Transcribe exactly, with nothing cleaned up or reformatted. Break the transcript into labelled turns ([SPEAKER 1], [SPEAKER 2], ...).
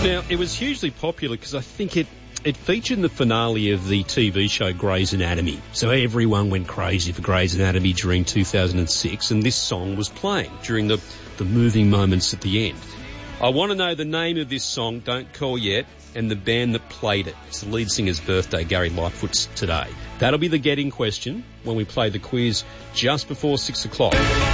[SPEAKER 1] Now, it was hugely popular because I think it, it featured in the finale of the T V show Grey's Anatomy. So everyone went crazy for Grey's Anatomy during two thousand six, and this song was playing during the, the moving moments at the end. I want to know the name of this song, don't call yet, and the band that played it. It's the lead singer's birthday, Gary Lightfoot's today. That'll be the getting question when we play the quiz just before six o'clock.